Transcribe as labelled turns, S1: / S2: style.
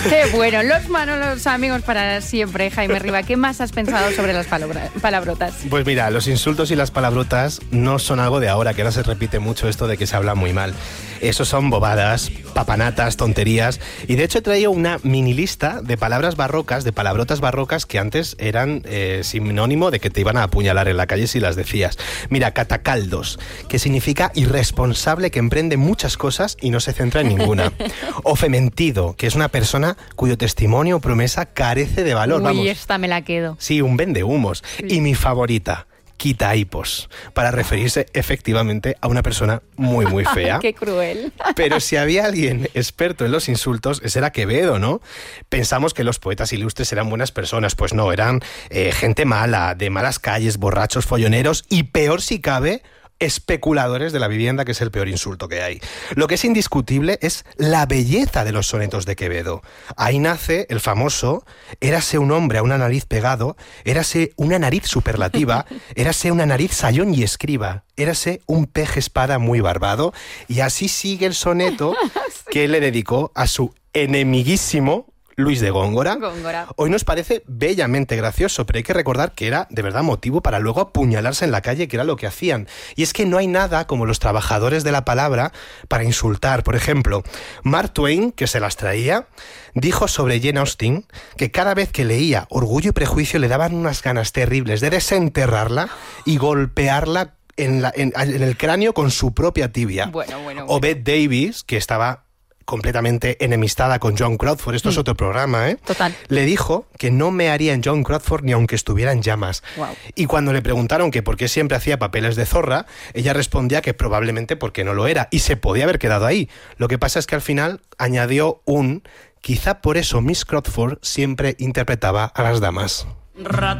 S1: Qué bueno, los Manolos amigos para siempre. Jaime Riva, ¿qué más has pensado sobre las palabrotas?
S2: Pues mira, los insultos y las palabrotas no son algo de ahora, que ahora se repite mucho esto de que se habla muy mal. Eso son bobadas, papanatas, tonterías. Y de hecho he traído una mini lista de palabras barrocas, de palabrotas barrocas que antes eran sinónimo de que te iban a apuñalar en la calle si las decías. Mira, catacaldos, que significa irresponsable que emprende muchas cosas y no se centra en ninguna. O fementido, que es una persona cuyo testimonio o promesa carece de valor.
S1: Uy,
S2: Vamos.
S1: esta me la quedo.
S2: Sí, un vendehumos.
S1: Sí.
S2: Y mi favorita, quitaipos, para referirse efectivamente a una persona muy, muy fea.
S1: Qué cruel.
S2: Pero si había alguien experto en los insultos, ese era Quevedo, ¿no? Pensamos que los poetas ilustres eran buenas personas. Pues no, eran gente mala, de malas calles, borrachos, folloneros y, peor si cabe, especuladores de la vivienda, que es el peor insulto que hay. Lo que es indiscutible es la belleza de los sonetos de Quevedo. Ahí nace el famoso érase un hombre a una nariz pegado, érase una nariz superlativa, érase una nariz sayón y escriba, érase un peje espada muy barbado, y así sigue el soneto que le dedicó a su enemiguísimo Luis de Góngora. Hoy nos parece bellamente gracioso, pero hay que recordar que era de verdad motivo para luego apuñalarse en la calle, que era lo que hacían. Y es que no hay nada como los trabajadores de la palabra para insultar. Por ejemplo, Mark Twain, que se las traía, dijo sobre Jane Austen que cada vez que leía Orgullo y Prejuicio le daban unas ganas terribles de desenterrarla y golpearla en el cráneo con su propia tibia.
S1: Bueno.
S2: O Bette Davis, que estaba completamente enemistada con Joan Crawford, esto es otro programa,
S1: Total.
S2: Le dijo que no mearía en Joan Crawford ni aunque estuviera en llamas.
S1: Wow.
S2: Y cuando le preguntaron que por qué siempre hacía papeles de zorra, ella respondía que probablemente porque no lo era, y se podía haber quedado ahí. Lo que pasa es que al final añadió quizá por eso Miss Crawford siempre interpretaba a las damas.